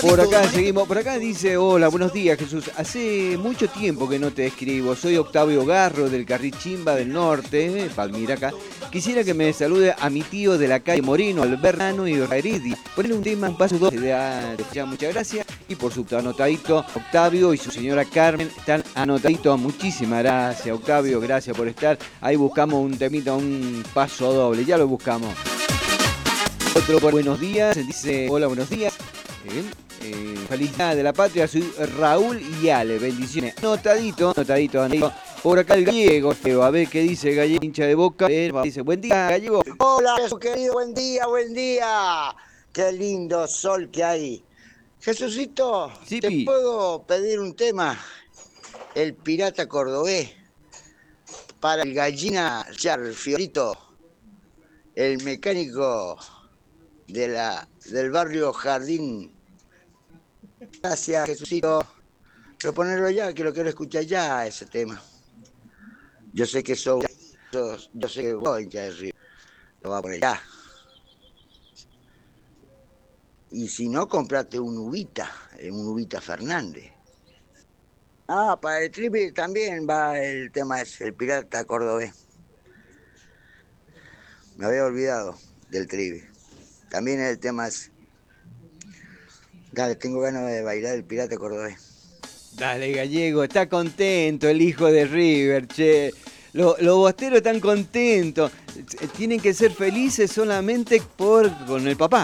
Por acá seguimos, por acá dice, hola, buenos días Jesús, hace mucho tiempo que no te escribo, soy Octavio Garro del Carrichimba del Norte, Palmira acá, quisiera que me salude a mi tío de la calle Moreno, Albertano y Rairidi, ponle un tema, un paso dos, muchas gracias, y por su anotadito, Octavio y su señora Carmen están anotaditos, muchísimas gracias Octavio, gracias por estar, ahí buscamos un temita, un paso doble, ya lo buscamos. Otro por buenos días, dice, hola, buenos días. Feliz día de la patria, soy Raúl y Ale, bendiciones. Anotadito. Por acá el gallego, a ver qué dice el gallego, hincha de Boca. Dice, buen día, gallego. Hola, Jesús querido, buen día, buen día. Qué lindo sol que hay. Jesucito, ¿te Sipi, puedo pedir un tema? El pirata cordobés para el gallina Char Fiorito, el mecánico del barrio Jardín. Gracias, Jesucito. Pero ponerlo ya, que lo quiero escuchar ya, ese tema. Yo sé que yo sé que vos, hincha de Río, lo va a poner ya. Y si no, comprate un Ubita Fernández. Ah, para el triple también va el tema ese, el pirata cordobés. Me había olvidado del triple. También el tema es. Dale, tengo ganas de bailar el pirata cordobés. dale gallego, está contento el hijo de River, che. Los bosteros están contentos. Tienen que ser felices solamente con el papá.